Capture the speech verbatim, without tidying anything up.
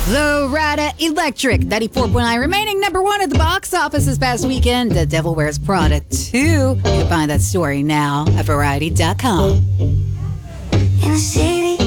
Florida Electric, ninety-four point nine, remaining number one at the box office this past weekend. The Devil Wears Prada two. You can find that story now at Variety dot com. In the city